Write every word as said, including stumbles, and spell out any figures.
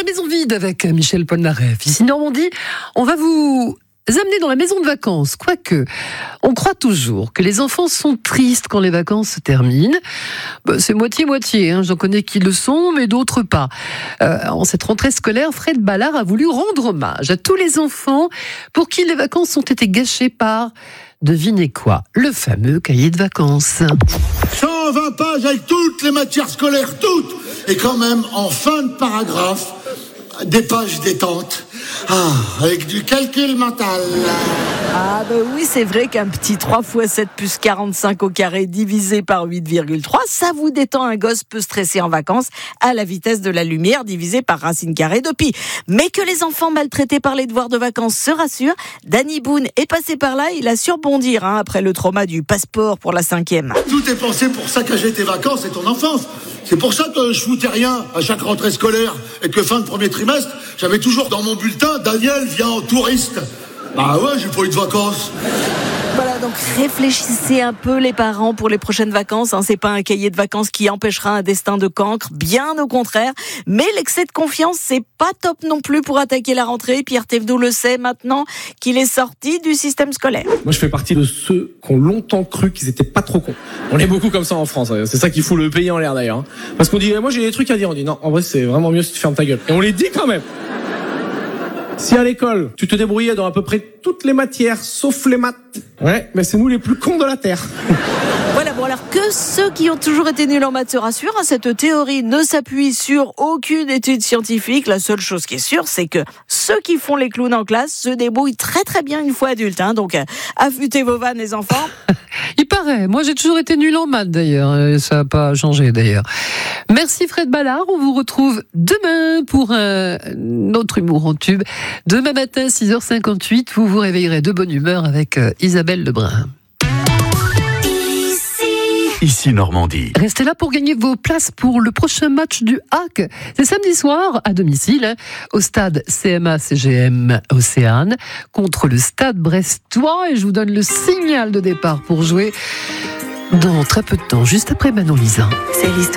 maison vide avec Michel Polnareff. Ici Normandie, on va vous amener dans la maison de vacances. Quoique, on croit toujours que les enfants sont tristes quand les vacances se terminent. Ben, c'est moitié-moitié, hein. J'en connais qui le sont, mais d'autres pas. Euh, en cette rentrée scolaire, Fred Ballard a voulu rendre hommage à tous les enfants pour qui les vacances ont été gâchées par, devinez quoi, le fameux cahier de vacances. cent vingt pages avec toutes les matières scolaires, toutes. Et quand même, en fin de paragraphe, des pages détente. Ah, avec du calcul mental. Ah bah oui, c'est vrai qu'un petit trois fois sept plus quarante-cinq au carré divisé par huit virgule trois, ça vous détend. Un gosse peu stressé en vacances à la vitesse de la lumière divisé par racine carrée de pi. Mais que les enfants maltraités par les devoirs de vacances se rassurent, Danny Boone est passé par là, il a su rebondir hein, après le trauma du passeport pour la cinquième. Tout est pensé pour saccager tes vacances et ton enfance. C'est pour ça que je foutais rien à chaque rentrée scolaire et que fin de premier trimestre, j'avais toujours dans mon bulletin « Daniel vient en touriste ». Bah ouais, j'ai pas eu de vacances. Voilà, donc réfléchissez un peu les parents pour les prochaines vacances. Hein. C'est pas un cahier de vacances qui empêchera un destin de cancre, bien au contraire. Mais l'excès de confiance, c'est pas top non plus pour attaquer la rentrée. Pierre Thévenot le sait maintenant qu'il est sorti du système scolaire. Moi, je fais partie de ceux qui ont longtemps cru qu'ils étaient pas trop cons. On est beaucoup comme ça en France. C'est ça qui fout le pays en l'air d'ailleurs. Parce qu'on dit, moi j'ai des trucs à dire. On dit non, en vrai c'est vraiment mieux si tu fermes ta gueule. Et on les dit quand même. Si à l'école, tu te débrouillais dans à peu près toutes les matières, sauf les maths, ouais, mais c'est nous les plus cons de la Terre. Voilà, bon alors que ceux qui ont toujours été nuls en maths se rassurent, hein, cette théorie ne s'appuie sur aucune étude scientifique. La seule chose qui est sûre, c'est que ceux qui font les clowns en classe se débrouillent très très bien une fois adultes. Hein, donc, euh, affûtez vos vannes les enfants. Il paraît, moi j'ai toujours été nul en maths d'ailleurs, ça n'a pas changé d'ailleurs. Merci Fred Ballard, on vous retrouve demain pour un autre humour en tube. Demain matin, six heures cinquante-huit, vous vous réveillerez de bonne humeur avec Isabelle Lebrun. Ici Normandie. Restez là pour gagner vos places pour le prochain match du H A C. C'est samedi soir, à domicile, hein, au stade C M A C G M Océane, contre le stade brestois. Et je vous donne le signal de départ pour jouer dans très peu de temps, juste après Manon Lisa. C'est l'histoire.